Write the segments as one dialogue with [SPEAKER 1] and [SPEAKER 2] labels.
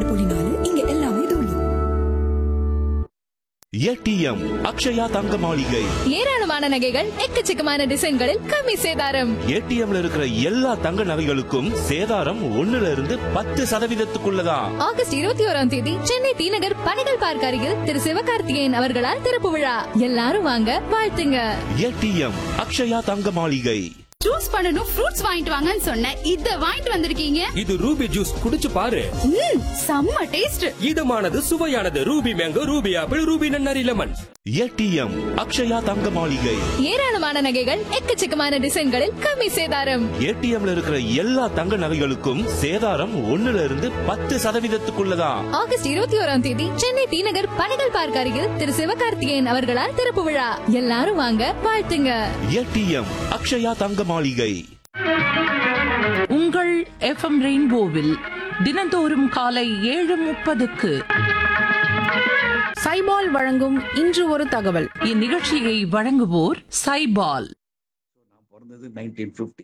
[SPEAKER 1] 101.4 இங்க எல்லாமே தூளி.
[SPEAKER 2] ஏடிஎம் அக்ஷயா தங்க மாளிகை.
[SPEAKER 3] ஏராளமான நகைகள் எக்கச்சக்கமான டிசைன்களில் கம்மி சேதாரம்.
[SPEAKER 2] ஏடிஎம்ல இருக்கிற எல்லா தங்க நகைகளுக்கும் சேதாரம் 1%
[SPEAKER 3] ஆகஸ்ட் 21 சென்னை தீநகர் பனைகள் பார்க் அருகில் திரு சிவகார்த்திகேயன் அவர்களால் திறப்பு விழா. எல்லாரும் வாங்க, வாழ்த்துங்க.
[SPEAKER 2] ஏடிஎம் அக்ஷயா தங்க மாளிகை.
[SPEAKER 4] ஜூஸ் பண்ணனும் ஃப்ரூட்ஸ் வாங்கிட்டு வாங்கன்னு சொன்னேன். இத வாங்கிட்டு வந்திருக்கீங்க.
[SPEAKER 5] இது ரூபி ஜூஸ், குடிச்சு பாரு.
[SPEAKER 4] செம்ம taste.
[SPEAKER 5] இதமானது, சுவையானது. Ruby mango, Ruby apple, Ruby நன்னாரி லெமன்.
[SPEAKER 2] ஏடிஎம் அக்ஷயா தங்க மாளிகை.
[SPEAKER 3] ஏராளமான நகைகள் எக்கச்சக்கமான டிசைன்களில் கம்மி சேதாரம்.
[SPEAKER 2] ஏடிஎம்ல இருக்கிற எல்லா தங்க நகைகளுக்கும் சேதாரம் 1%
[SPEAKER 3] ஆகஸ்ட் 21 சென்னை தீநகர் பனைகள் பார்க் அருகில் திரு சிவகார்த்திகேயன் அவர்களால் திறப்பு விழா. எல்லாரும் வாங்க, வாழ்த்துங்க.
[SPEAKER 2] ஏடிஎம் அக்ஷயா தங்க மாளிகை.
[SPEAKER 6] உங்கள் எஃப்எம் ரெயின்போவில் தினந்தோறும் காலை 7:30
[SPEAKER 7] சைபால் வழங்கும் இன்று ஒரு தகவல்.
[SPEAKER 6] இந்நிகழ்ச்சியை வழங்குவோர் சைபால்.
[SPEAKER 8] நான் பிறந்தது 1950.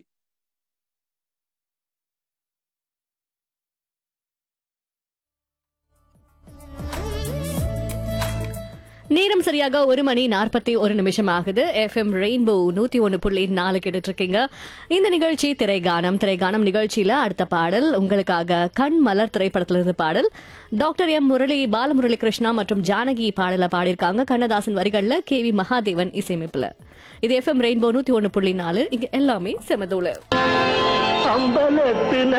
[SPEAKER 9] நேரம் சரியாக 1:41 ஆகுது. எஃப்எம் ரெயின்போ 101.4 கேட்டுட்டு இருக்கீங்க. இந்த நிகழ்ச்சி திரைகானம் நிகழ்ச்சியில அடுத்த பாடல் உங்களுக்காக கண் மலர் திரைப்படத்திலிருந்து பாடல். டாக்டர் எம் முரளி, பாலமுரளி கிருஷ்ணா மற்றும் ஜானகி பாடல பாடியிருக்காங்க. கண்ணதாசன் வரிகள்ல KV மகாதேவன் இசையமைப்புல. இது எஃப்எம் ரெயின்போ 101.4. இங்க எல்லாமே செமதூளு.